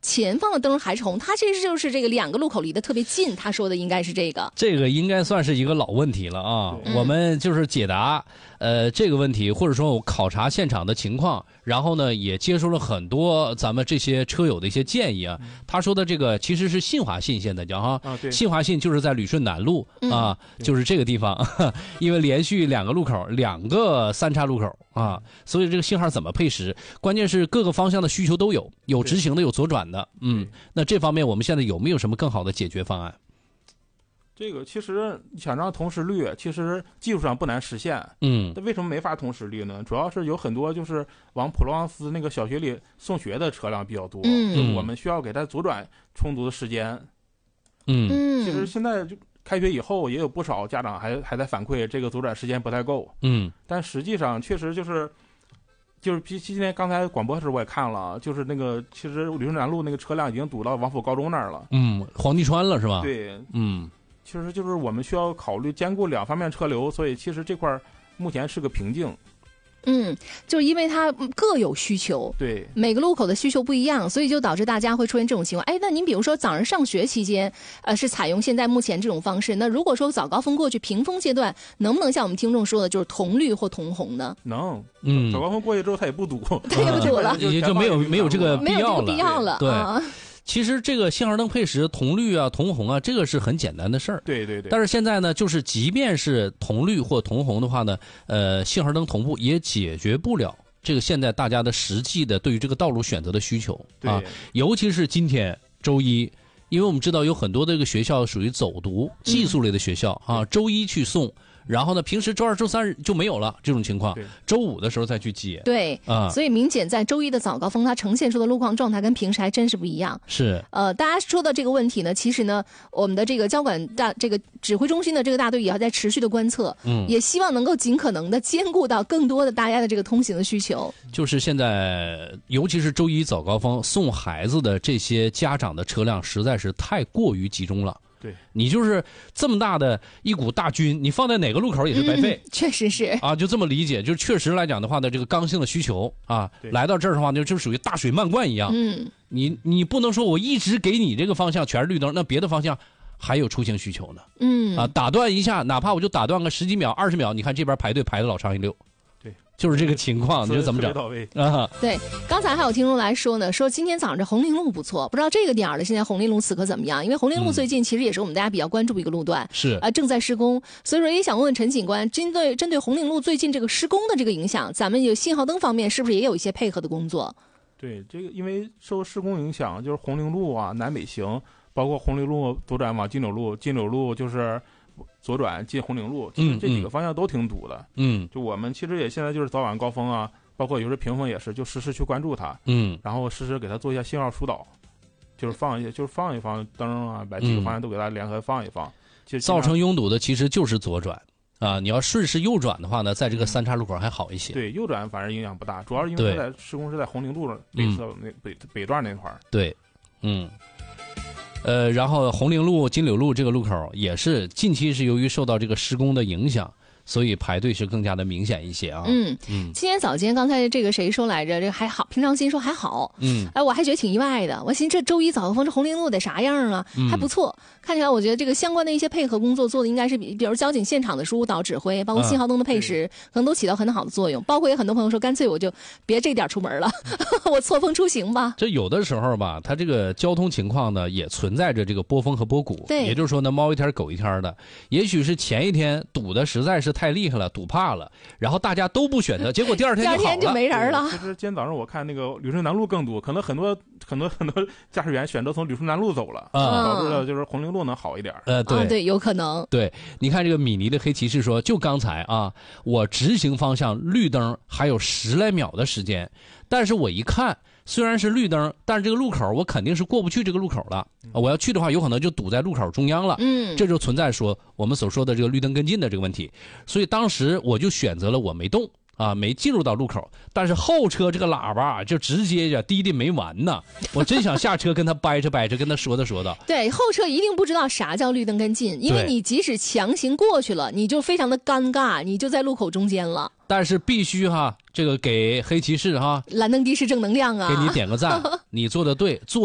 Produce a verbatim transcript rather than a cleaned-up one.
前方的灯还是红，他这就是这个两个路口离得特别近，他说的应该是这个。 这个应该算是一个老问题了啊，我们就是解答呃这个问题，或者说我考察现场的情况，然后呢也接收了很多咱们这些车友的一些建议啊。他说的这个其实是信华信，现在叫哈， 啊、对信华信就是在旅顺南路、嗯、啊，就是这个地方，因为连续两个路口，两个三岔路口啊，所以这个信号怎么配时，关键是各个方向的需求都有，有直行的，有左转的，嗯，那这方面我们现在有没有什么更好的解决方案？ 这个其实想让同时率，其实技术上不难实现。 嗯， 那为什么没法同时率呢？主要是有很多就是往普罗旺斯那个小学里送学的车辆比较多， 嗯， 我们需要给它左转充足的时间。 嗯， 其实现在就开学以后，也有不少家长还还在反馈这个左转时间不太够。 嗯， 但实际上确实就是。就是今天刚才广播时我也看了，就是那个其实旅顺南路那个车辆已经堵到王府高中那儿了。 嗯，黄地川了是吧？ 对， 嗯， 其实就是我们需要考虑兼顾两方面车流，所以其实这块目前是个瓶颈。 嗯，就是因为它各有需求， 对， 每个路口的需求不一样，所以就导致大家会出现这种情况。哎，那您比如说早上上学期间，呃，是采用现在目前这种方式，那如果说早高峰过去，平峰阶段，能不能像我们听众说的，就是同绿或同红呢？ 能， 嗯， 早高峰过去之后，它也不堵， 它也不堵了， 也就没有没有这个必要了， 必要了， 对。 啊其实这个信号灯配时同绿啊同红啊，这个是很简单的事儿。 对对对。 但是现在呢，就是即便是同绿或同红的话呢，呃，信号灯同步也解决不了这个现在大家的实际的对于这个道路选择的需求啊。尤其是今天周一，因为我们知道有很多的这个学校属于走读寄宿类的学校、嗯、啊，周一去送。然后呢，平时周二、周三就没有了这种情况，周五的时候再去接。 对，啊，所以明显在周一的早高峰，它呈现出的路况状态跟平时还真是不一样。 是， 呃，大家说的这个问题呢，其实呢，我们的这个交管大这个指挥中心的这个大队也要在持续的观测，嗯，也希望能够尽可能的兼顾到更多的大家的这个通行的需求。 就是现在，尤其是周一早高峰送孩子的这些家长的车辆，实在是太过于集中了。 对， 你就是这么大的一股大军，你放在哪个路口也是白费， 嗯、确实是啊，就这么理解。就是确实来讲的话呢，这个刚性的需求啊，来到这儿的话呢，就属于大水漫灌一样。 嗯， 你你不能说我一直给你这个方向全是绿灯，那别的方向还有出行需求呢。 嗯， 啊，打断一下，哪怕我就打断个十几秒、二十秒，你看这边排队排的老长一溜。就是这个情况，你说怎么整啊？ 对，刚才还有听众来说呢，说今天早上这红林路不错，不知道这个点儿的现在红林路此刻怎么样？因为红林路最近其实也是我们大家比较关注的一个路段， 是啊、呃，正在施工，所以说也想问问陈警官，针对针对红林路最近这个施工的这个影响，咱们有信号灯方面是不是也有一些配合的工作？ 对，这个因为受施工影响，就是红林路啊南北行，包括红林路左转往金柳路，金柳路就是左转进红岭路，其实这几个方向都挺堵的。 嗯， 就我们其实也现在就是早晚高峰啊，包括有时平峰也是，就实时去关注它。 嗯， 然后实时给它做一下信号疏导，就是放一些，就是放一放灯啊，把几个方向都给它联合放一放。 嗯、造成拥堵的其实就是左转啊，你要顺势右转的话呢，在这个三岔路口还好一些。 对，右转反而影响不大，主要是因为它在施工是在红岭路北侧那、嗯、北北段那块儿。 对，嗯。呃，然后红陵路、金柳路这个路口也是近期是由于受到这个施工的影响，所以排队是更加的明显一些啊。 嗯嗯，今天早间刚才这个谁说来着？这个还好，平常心说还好。 嗯， 哎，我还觉得挺意外的。我寻思这周一早高峰这红陵路得啥样啊？嗯、还不错，看起来我觉得这个相关的一些配合工作做的应该是比，比如交警现场的疏导指挥，包括信号灯的配时，啊、可能都起到很好的作用。包括有很多朋友说，干脆我就别这点出门了，我错峰出行吧。 这有的时候吧，它这个交通情况呢，也存在着这个波峰和波谷。 对， 也就是说呢，猫一天狗一天的。也许是前一天堵的实在是太厉害了，堵怕了，然后大家都不选择，结果第二天就好了， 第二天就没人了。 其实今天早上我看那个旅顺南路更堵，可能很多很多很多驾驶员选择从旅顺南路走了，啊、导致了就是红陵路能好一点。 呃，对、 啊、对，有可能。 对，你看这个米尼的黑骑士说，就刚才啊，我直行方向绿灯还有十来秒的时间，但是我一看。虽然是绿灯，但是这个路口我肯定是过不去这个路口了。我要去的话，有可能就堵在路口中央了。 嗯， 这就存在说我们所说的这个绿灯跟进的这个问题。所以当时我就选择了我没动啊，没进入到路口，但是后车这个喇叭就直接呀滴的没完呢。我真想下车跟他掰扯掰扯，跟他说道说道。 对，后车一定不知道啥叫绿灯跟进，因为你即使强行过去了，你就非常的尴尬，你就在路口中间了。 但是必须哈，这个给黑骑士哈， 蓝灯的士正能量啊， 给你点个赞，你做的对，做。